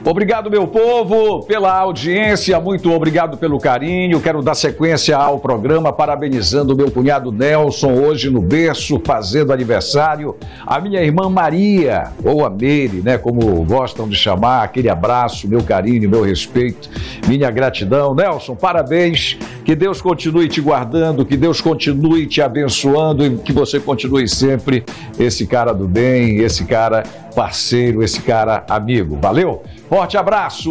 Obrigado, meu povo, pela audiência, muito obrigado pelo carinho. Quero dar sequência ao programa parabenizando o meu cunhado Nelson, hoje no berço, fazendo aniversário. A minha irmã Maria, ou a Meire, né, como gostam de chamar, aquele abraço, meu carinho, meu respeito, minha gratidão. Nelson, parabéns, que Deus continue te guardando, que Deus continue te abençoando e que você continue sempre esse cara do bem, esse cara parceiro, esse cara amigo. Valeu? Forte abraço,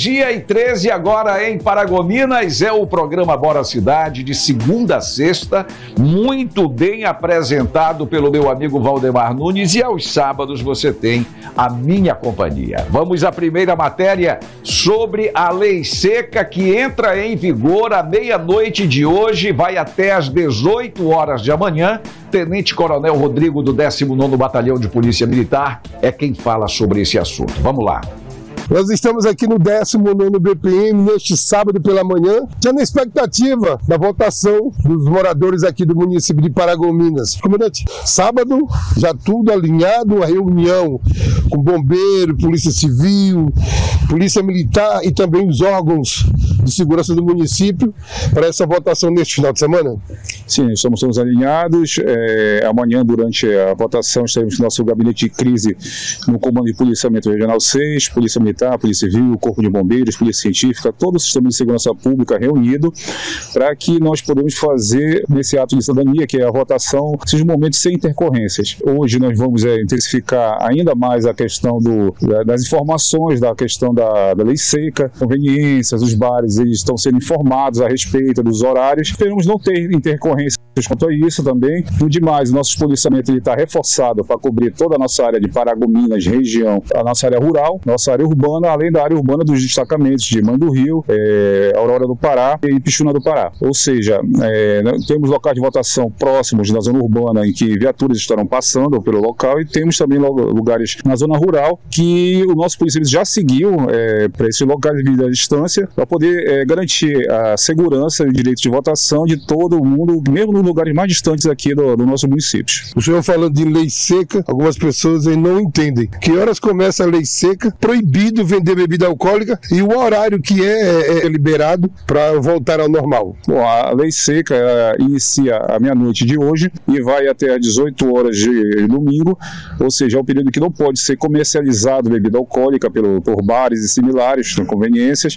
12h13 agora em Paragominas, é o programa Bora Cidade, de segunda a sexta, muito bem apresentado pelo meu amigo Valdemar Nunes, e aos sábados você tem a minha companhia. Vamos à primeira matéria sobre a lei seca que entra em vigor à meia-noite de hoje, vai até às 18 horas de amanhã. Tenente Coronel Rodrigo do 19º Batalhão de Polícia Militar é quem fala sobre esse assunto. Vamos lá. Nós estamos aqui no 19º BPM, neste sábado pela manhã, já na expectativa da votação dos moradores aqui do município de Paragominas. Comandante, sábado, já tudo alinhado, a reunião com bombeiro, polícia civil, polícia militar e também os órgãos de segurança do município para essa votação neste final de semana? Sim, estamos todos alinhados. Amanhã, durante a votação, estaremos no nosso gabinete de crise no Comando de Policiamento Regional 6, Polícia Militar, Polícia Civil, Corpo de Bombeiros, Polícia Científica, todo o sistema de segurança pública reunido para que nós podemos fazer nesse ato de cidadania, que é a votação, seja um momento sem intercorrências. Hoje nós vamos intensificar ainda mais a questão das informações, da questão da lei seca, conveniências, os bares eles estão sendo informados a respeito dos horários. Esperamos não ter intercorrências quanto a isso também. No demais, o nosso policiamento está reforçado para cobrir toda a nossa área de Paragominas, região, a nossa área rural, nossa área urbana, além da área urbana dos destacamentos de Mãe do Rio, Aurora do Pará e Pixuna do Pará. Ou seja, temos locais de votação próximos na zona urbana em que viaturas estarão passando pelo local, e temos também lugares na zona rural que o nosso policiamento já seguiu para esses locais de distância para poder garantir a segurança e o direito de votação de todo mundo, mesmo nos lugares mais distantes aqui do nosso município. O senhor falando de lei seca, algumas pessoas aí não entendem. Que horas começa a lei seca? Proibido vender bebida alcoólica e o horário que é liberado para voltar ao normal? Bom, a lei seca inicia à meia-noite de hoje e vai até às 18 horas de domingo, ou seja, é um período que não pode ser comercializado bebida alcoólica por bares e similares, conveniências,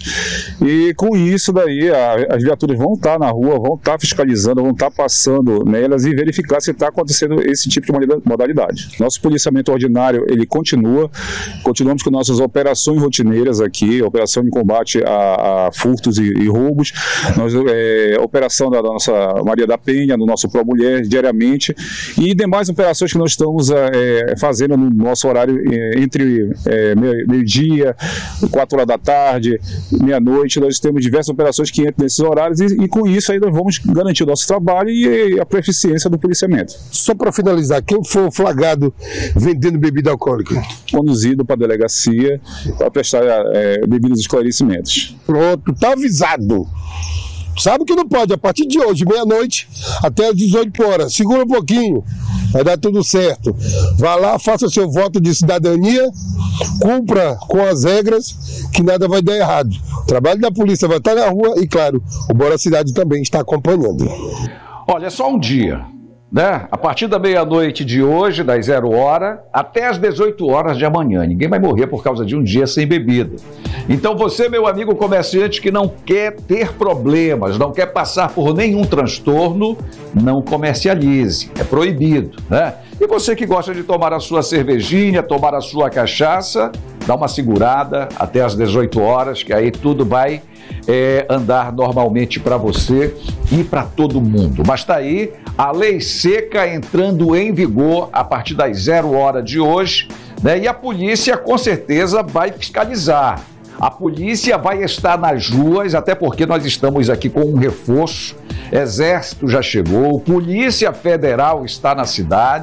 e com isso daí as viaturas vão estar na rua, vão estar fiscalizando, vão estar passando nelas e verificar se está acontecendo esse tipo de modalidade. Nosso policiamento ordinário, ele continuamos com nossas operações rotineiras aqui, operação de combate a furtos e roubos, operação da nossa Maria da Penha, do nosso Pro Mulher, diariamente, e demais operações que nós estamos fazendo no nosso horário entre meio-dia, 4 horas da tarde, meia-noite. Nós temos diversas operações que entram nesses horários e com isso aí nós vamos garantir o nosso trabalho e a proficiência do policiamento. Só para finalizar, quem for flagrado vendendo bebida alcoólica? Conduzido para a delegacia para prestar devidos esclarecimentos. Pronto, tá avisado. Sabe que não pode, a partir de hoje, meia-noite, até às 18 horas. Segura um pouquinho, vai dar tudo certo. Vá lá, faça seu voto de cidadania, cumpra com as regras, que nada vai dar errado. O trabalho da polícia vai estar na rua e, claro, o Bora Cidade também está acompanhando. Olha, é só um dia, né? A partir da meia-noite de hoje, das 0 horas, até às 18 horas de amanhã. Ninguém vai morrer por causa de um dia sem bebida. Então você, meu amigo comerciante, que não quer ter problemas, não quer passar por nenhum transtorno, não comercialize. É proibido, né? E você que gosta de tomar a sua cervejinha, tomar a sua cachaça, dá uma segurada até às 18 horas, que aí tudo vai andar normalmente para você e para todo mundo. Mas está aí a lei seca entrando em vigor a partir das 0 horas de hoje, né? E a polícia com certeza vai fiscalizar. A polícia vai estar nas ruas, até porque nós estamos aqui com um reforço. Exército já chegou, Polícia Federal está na cidade,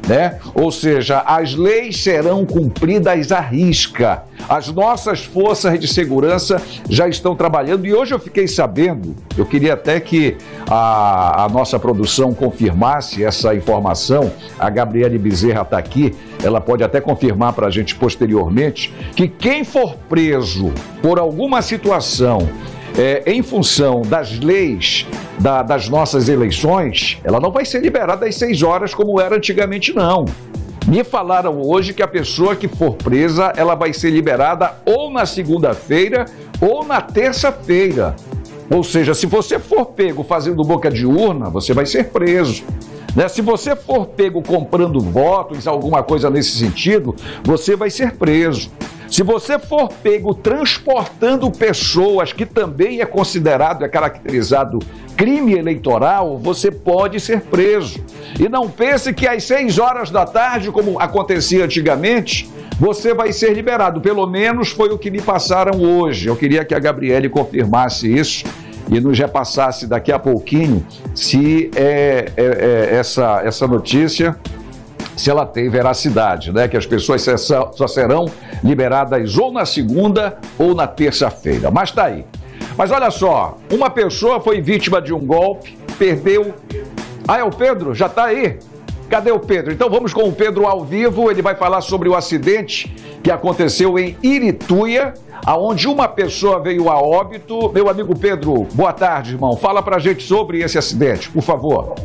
né? Ou seja, as leis serão cumpridas à risca. As nossas forças de segurança já estão trabalhando e hoje eu fiquei sabendo, eu queria até que a nossa produção confirmasse essa informação, a Gabriele Bezerra está aqui, ela pode até confirmar para a gente posteriormente, que quem for preso por alguma situação em função das leis das nossas eleições, ela não vai ser liberada às 6 horas como era antigamente, não. Me falaram hoje que a pessoa que for presa, ela vai ser liberada ou na segunda-feira ou na terça-feira. Ou seja, se você for pego fazendo boca de urna, você vai ser preso. Né? Se você for pego comprando votos, alguma coisa nesse sentido, você vai ser preso. Se você for pego transportando pessoas, que também é considerado, é caracterizado crime eleitoral, você pode ser preso. E não pense que às 6 horas da tarde, como acontecia antigamente, você vai ser liberado. Pelo menos foi o que me passaram hoje. Eu queria que a Gabriele confirmasse isso e nos repassasse daqui a pouquinho se essa notícia, se ela tem veracidade, né? Que as pessoas só serão liberadas ou na segunda ou na terça-feira. Mas tá aí. Mas olha só, uma pessoa foi vítima de um golpe, perdeu... Ah, é o Pedro? Já tá aí? Cadê o Pedro? Então vamos com o Pedro ao vivo, ele vai falar sobre o acidente que aconteceu em Irituia, aonde uma pessoa veio a óbito. Meu amigo Pedro, boa tarde, irmão. Fala pra gente sobre esse acidente, por favor.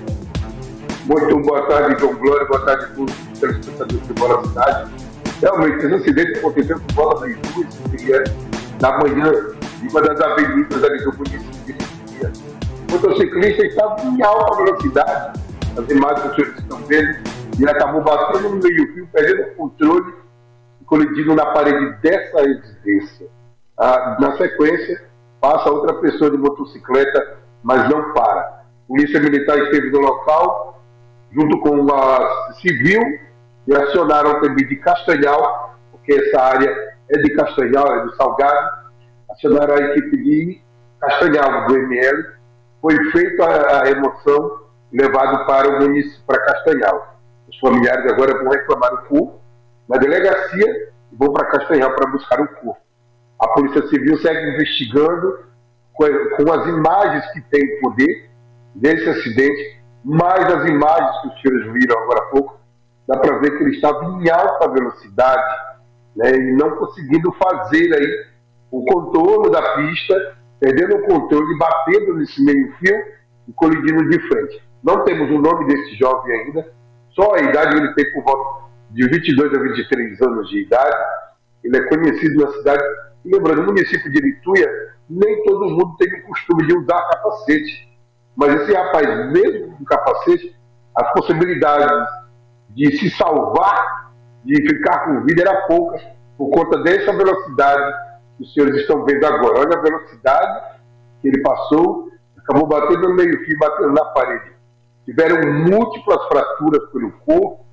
Muito boa tarde, João Glória, boa tarde a todos os telespectadores de Bola Cidade. Realmente, esse acidente aconteceu por volta das 2h da manhã, em uma das avenidas ali do município de Irituia. O motociclista estava em alta velocidade, as imagens que os senhores estão vendo, e acabou batendo no meio-fio, perdendo o controle e colidindo na parede dessa residência. Na sequência, passa outra pessoa de motocicleta, mas não para. A Polícia Militar esteve no local, junto com a Civil, e acionaram também de Castanhal, porque essa área é de Castanhal, é do Salgado, acionaram a equipe de Castanhal, do ML, foi feita a remoção, levado para o município, para Castanhal. Os familiares agora vão reclamar o corpo na delegacia e vão para Castanhal para buscar o corpo. A Polícia Civil segue investigando com as imagens que tem poder desse acidente, mais as imagens que os senhores viram agora há pouco, dá para ver que ele estava em alta velocidade, né, e não conseguindo fazer aí o contorno da pista, perdendo o controle, batendo nesse meio-fio e colidindo de frente. Não temos o nome desse jovem ainda, só a idade ele tem por volta de 22 a 23 anos de idade. Ele é conhecido na cidade. E lembrando, no município de Irituia, nem todo mundo tem o costume de usar capacete. Mas esse rapaz, mesmo com capacete, as possibilidades de se salvar, de ficar com vida, era pouca, por conta dessa velocidade que os senhores estão vendo agora. Olha a velocidade que ele passou, acabou batendo no meio-fio, batendo na parede. Tiveram múltiplas fraturas pelo corpo,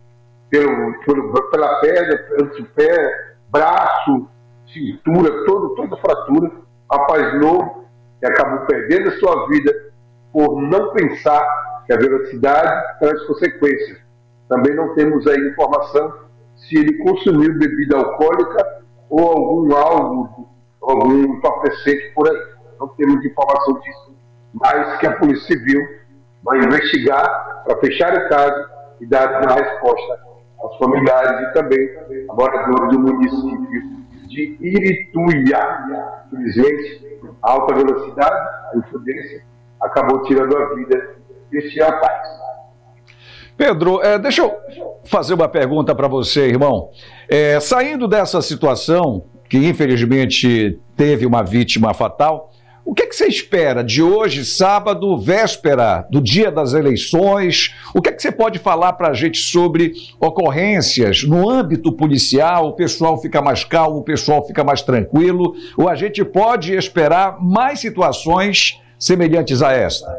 pela perna, pelo pé, braço, cintura, toda fratura. Rapaz novo que acabou perdendo a sua vida por não pensar que a velocidade traz consequências. Também não temos aí informação se ele consumiu bebida alcoólica ou algum entorpecente por aí. Não temos informação disso, mas que a Polícia Civil vai investigar para fechar o caso e dar uma resposta aos familiares e também a moradores do município de Irituia. Infelizmente, a alta velocidade, a imprudência, acabou tirando a vida deste rapaz. Pedro, deixa eu fazer uma pergunta para você, irmão. Saindo dessa situação, que infelizmente teve uma vítima fatal, o que você espera de hoje, sábado, véspera do dia das eleições? O que você pode falar para a gente sobre ocorrências no âmbito policial? O pessoal fica mais calmo, o pessoal fica mais tranquilo? Ou a gente pode esperar mais situações semelhantes a esta?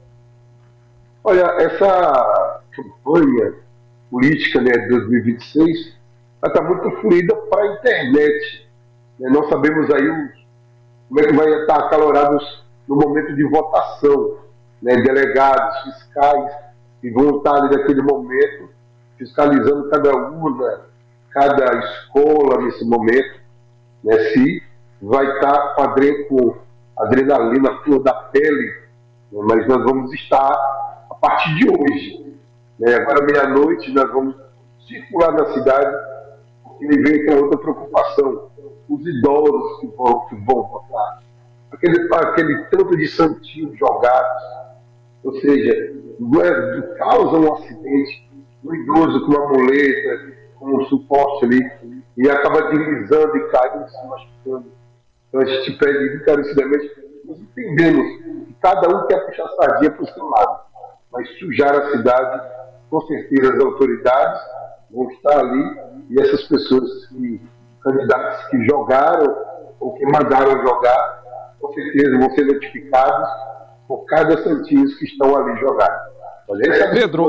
Olha, essa campanha política, né, de 2026 está muito fluida para a internet. Nós sabemos aí como é que vai estar acalorados no momento de votação, né? Delegados, fiscais, que vão estar ali naquele momento fiscalizando cada urna, cada escola nesse momento, né, se vai estar com adrenalina flor da pele, né, mas nós vamos estar a partir de hoje. Né, agora, meia-noite, nós vamos circular na cidade, porque vem aquela outra preocupação, os idosos que vão votar, aquele tanto de santinhos jogados, ou seja, causa um acidente, um idoso com uma muleta, com um suporte ali, e acaba deslizando e caindo, se machucando. Então a gente pede encarecidamente, nós entendemos que cada um quer puxar a sardinha para o seu lado, mas sujar a cidade, com certeza as autoridades vão estar ali, e essas pessoas, candidatos que jogaram ou que mandaram jogar, com certeza vão ser notificados por cada santinho que estão ali jogados. Pedro,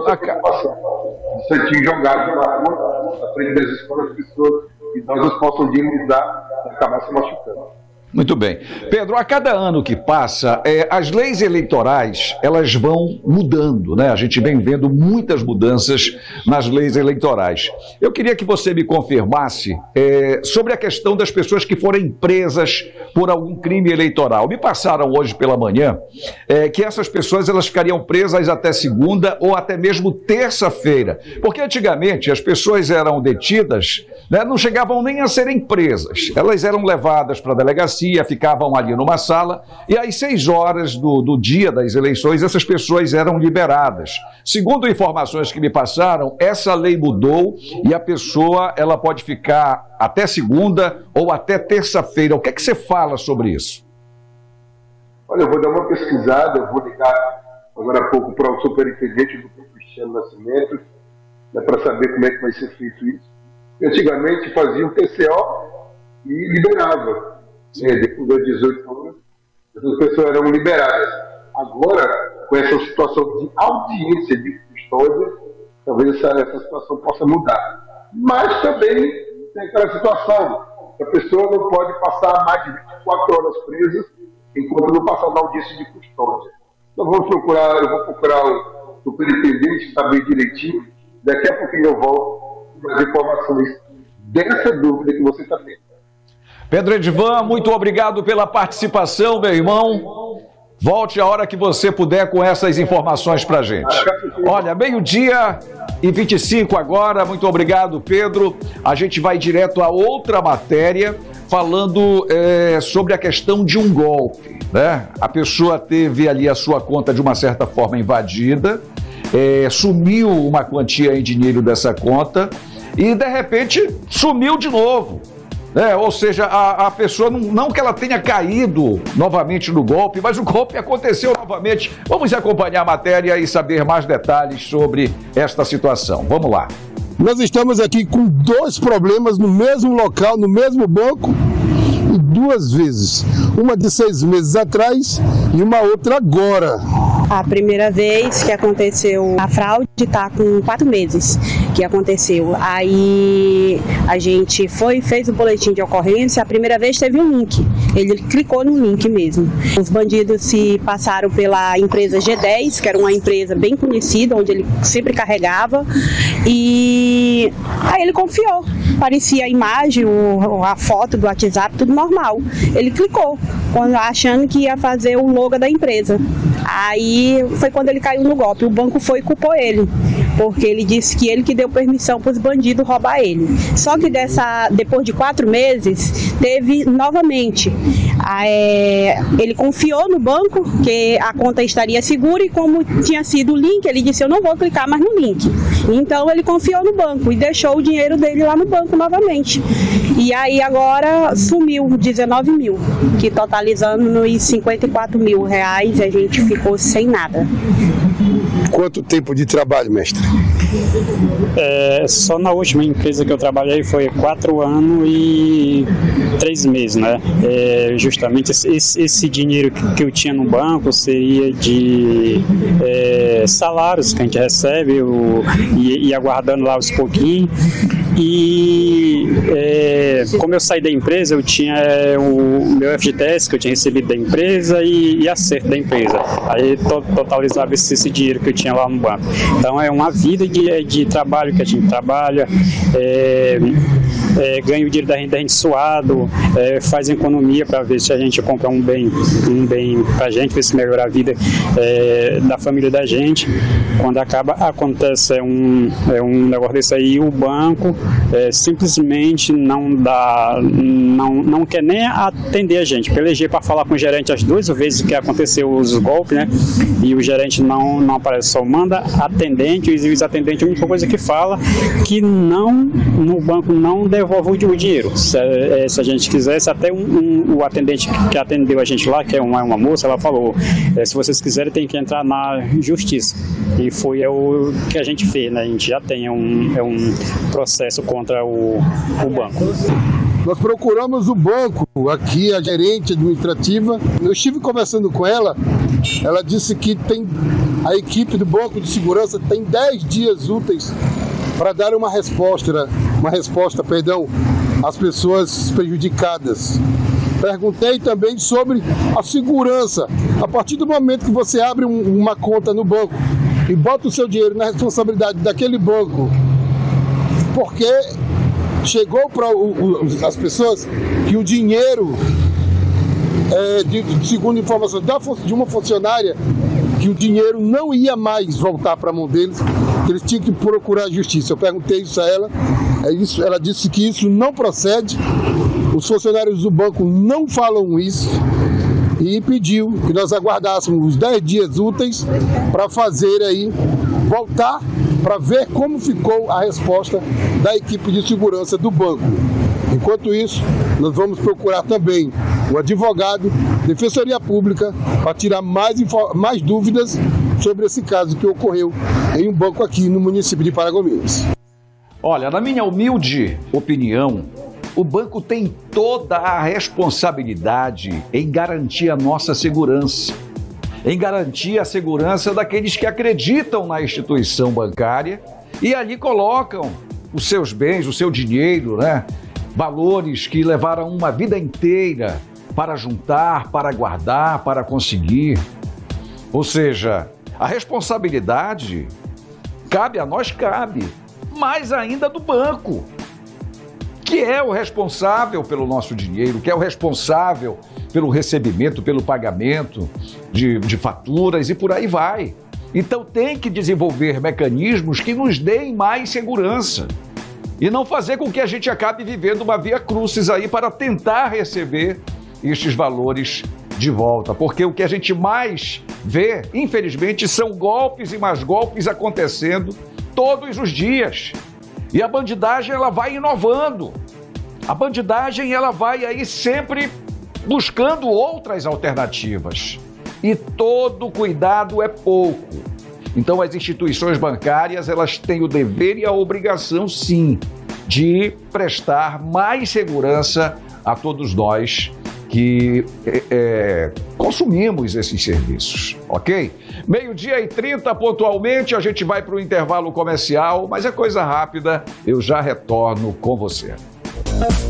de santinho jogado na rua, na frente das escolas, as pessoas idosas possam deslizar e acabar se machucando. Muito bem. Pedro, a cada ano que passa, as leis eleitorais, elas vão mudando, né? A gente vem vendo muitas mudanças nas leis eleitorais. Eu queria que você me confirmasse sobre a questão das pessoas que forem presas por algum crime eleitoral. Me passaram hoje pela manhã que essas pessoas elas ficariam presas até segunda ou até mesmo terça-feira. Porque antigamente as pessoas eram detidas, né, não chegavam nem a serem presas. Elas eram levadas para a delegacia, ficavam ali numa sala, e às 6 horas do dia das eleições, essas pessoas eram liberadas. Segundo informações que me passaram, essa lei mudou e a pessoa ela pode ficar até segunda ou até terça-feira. O que é que você fala sobre isso? Olha, eu vou dar uma pesquisada, eu vou ligar agora há pouco para o superintendente do Cristiano Nascimento, né, para saber como é que vai ser feito isso. Antigamente fazia um TCO e liberava. Depois das 18 anos, as pessoas eram liberadas. Agora, com essa situação de audiência de custódia, talvez essa situação possa mudar. Mas também tem aquela situação, a pessoa não pode passar mais de 24 horas presas enquanto não passar na audiência de custódia. Então eu vou procurar o superintendente, saber direitinho, daqui a pouquinho eu volto com as informações dessa dúvida que você está tendo. Pedro Edivan, muito obrigado pela participação, meu irmão. Volte a hora que você puder com essas informações para a gente. Olha, 12h25 agora. Muito obrigado, Pedro. A gente vai direto a outra matéria, falando sobre a questão de um golpe, né? A pessoa teve ali a sua conta de uma certa forma invadida, sumiu uma quantia em dinheiro dessa conta e, de repente, sumiu de novo. Ou seja, a pessoa, não que ela tenha caído novamente no golpe, mas o golpe aconteceu novamente. Vamos acompanhar a matéria e saber mais detalhes sobre esta situação. Vamos lá. Nós estamos aqui com 2 problemas no mesmo local, no mesmo banco, e 2 vezes. Uma de 6 meses atrás e uma outra agora. A primeira vez que aconteceu a fraude está com 4 meses que aconteceu. Aí a gente fez o boletim de ocorrência. A primeira vez teve um link. Ele clicou no link mesmo. Os bandidos se passaram pela empresa G10, que era uma empresa bem conhecida, onde ele sempre carregava. E aí ele confiou. Parecia a imagem, a foto do WhatsApp, tudo normal. Ele clicou, achando que ia fazer o logo da empresa. Aí foi quando ele caiu no golpe. O banco foi e culpou ele, porque ele disse que ele que deu permissão para os bandidos roubar ele. Só que depois de 4 meses, teve novamente. Ele confiou no banco que a conta estaria segura, e como tinha sido o link, ele disse: eu não vou clicar mais no link. Então ele confiou no banco e deixou o dinheiro dele lá no banco novamente. E aí agora sumiu 19 mil, que totalizando nos 54 mil reais, a gente ficou sem nada. Quanto tempo de trabalho, mestre? Só na última empresa que eu trabalhei foi 4 anos e 3 meses, né? Justamente esse dinheiro que eu tinha no banco seria de salários que a gente recebe e aguardando lá aos pouquinhos. E como eu saí da empresa, eu tinha o meu FGTS que eu tinha recebido da empresa e acerto da empresa. Aí totalizava esse dinheiro que eu tinha lá no banco. Então é uma vida de trabalho que a gente trabalha, ganha o dinheiro da renda suado, faz economia para ver se a gente compra um bem para a gente, ver se melhora a vida da família da gente. Quando acontece um negócio desse aí, o banco simplesmente não quer nem atender a gente. Pelejei para falar com o gerente as 2 vezes que aconteceu os golpes, né? E o gerente não aparece, só manda atendente, e os atendentes, a única coisa que fala que no banco não devolve o dinheiro. Se a gente quisesse, até o atendente que atendeu a gente lá, que é uma moça, ela falou, se vocês quiserem tem que entrar na justiça. E foi o que a gente fez, né? A gente já tem um processo contra o banco. Nós procuramos o banco, aqui a gerente administrativa, eu estive conversando com ela, ela disse que a equipe do Banco de Segurança tem 10 dias úteis para dar uma resposta às pessoas prejudicadas. Perguntei também sobre a segurança. A partir do momento que você abre uma conta no banco e bota o seu dinheiro na responsabilidade daquele banco, porque chegou para as pessoas que o dinheiro, segundo informação de uma funcionária, que o dinheiro não ia mais voltar para a mão deles, que eles tinham que procurar a justiça. Eu perguntei isso a ela, ela disse que isso não procede, os funcionários do banco não falam isso, e pediu que nós aguardássemos os 10 dias úteis para fazer aí, voltar para ver como ficou a resposta da equipe de segurança do banco. Enquanto isso, nós vamos procurar também o advogado, Defensoria Pública, para tirar mais dúvidas sobre esse caso que ocorreu em um banco aqui no município de Paragominas. Olha, na minha humilde opinião, o banco tem toda a responsabilidade em garantir a nossa segurança, em garantir a segurança daqueles que acreditam na instituição bancária e ali colocam os seus bens, o seu dinheiro, né? Valores que levaram uma vida inteira para juntar, para guardar, para conseguir. Ou seja, a responsabilidade cabe a nós, mais ainda do banco, que é o responsável pelo nosso dinheiro, que é o responsável pelo recebimento, pelo pagamento de faturas e por aí vai. Então tem que desenvolver mecanismos que nos deem mais segurança e não fazer com que a gente acabe vivendo uma via crucis aí para tentar receber estes valores de volta, porque o que a gente mais vê, infelizmente, são golpes e mais golpes acontecendo todos os dias. E a bandidagem, ela vai inovando. A bandidagem, ela vai aí sempre buscando outras alternativas. E todo cuidado é pouco. Então, as instituições bancárias, elas têm o dever e a obrigação, sim, de prestar mais segurança a todos nós que consumimos esses serviços, ok? 12h30 pontualmente, a gente vai para o intervalo comercial, mas é coisa rápida, eu já retorno com você.